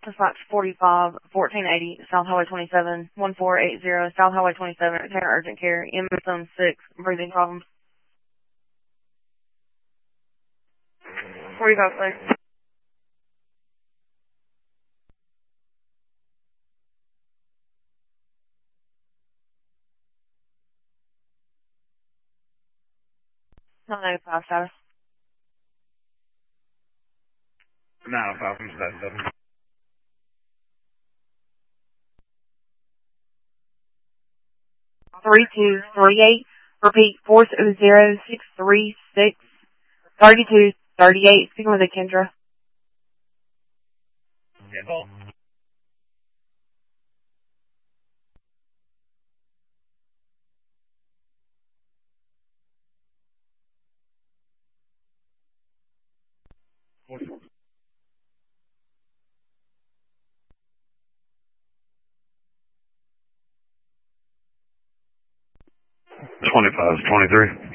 Dispatch 45, 1480, South Highway 27, 1480, South Highway 27, return urgent care, MSM 6, breathing problems. 45, sir. Non-95 status. 905 from Station 7. 3238. Repeat 40636 3238. Speaking with Kendra. Yeah, call. $25, 23.